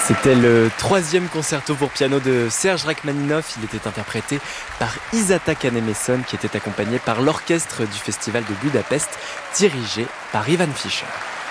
C'était le 3e concerto pour piano de Serge Rachmaninoff. Il était interprété par Isata Kahnemesson, qui était accompagné par l'orchestre du Festival de Budapest, dirigé par Ivan Fischer.